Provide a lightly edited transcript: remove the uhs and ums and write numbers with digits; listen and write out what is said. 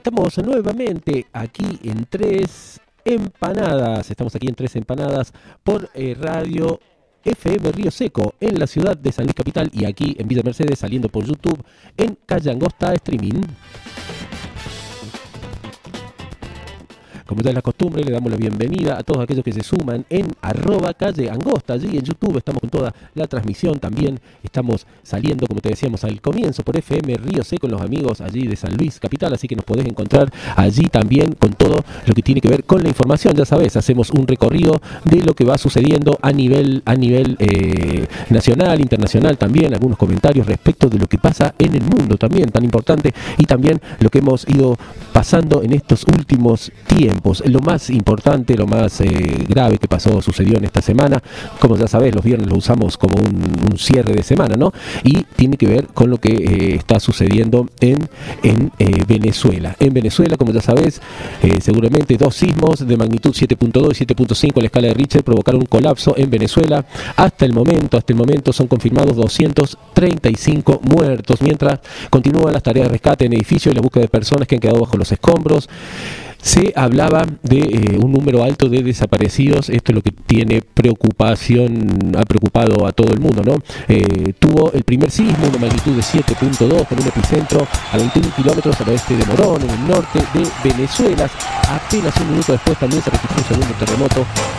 Estamos nuevamente aquí en Tres Empanadas. Estamos aquí en Tres Empanadas por Radio FM Río Seco en la ciudad de San Luis Capital y aquí en Villa Mercedes, saliendo por YouTube en Calle Angosta Streaming. Como ya es la costumbre, le damos la bienvenida a todos aquellos que se suman en @Calle Angosta. Allí en YouTube estamos con toda la transmisión. También estamos saliendo, como te decíamos al comienzo, por FM Río Seco con los amigos allí de San Luis Capital. Así que nos podés encontrar allí también con todo lo que tiene que ver con la información. Ya sabes, hacemos un recorrido de lo que va sucediendo a nivel nacional, internacional también. Algunos comentarios respecto de lo que pasa en el mundo también, tan importante. Y también lo que hemos ido pasando en estos últimos tiempos. Lo más importante, lo más grave que sucedió en esta semana, como ya sabés, los viernes lo usamos como un cierre de semana, ¿no? Y tiene que ver con lo que está sucediendo en Venezuela. En Venezuela, como ya sabés, seguramente 2 sismos de magnitud 7.2 y 7.5 en la escala de Richter provocaron un colapso en Venezuela. Hasta el momento son confirmados 235 muertos, mientras continúan las tareas de rescate en edificios y la búsqueda de personas que han quedado bajo los escombros. Se hablaba de un número alto de desaparecidos. Esto es lo que ha preocupado a todo el mundo, ¿no? Tuvo el primer sismo de magnitud de 7.2 con un epicentro a 21 kilómetros al oeste de Morón, en el norte de Venezuela. Apenas un minuto después también se registró un segundo terremoto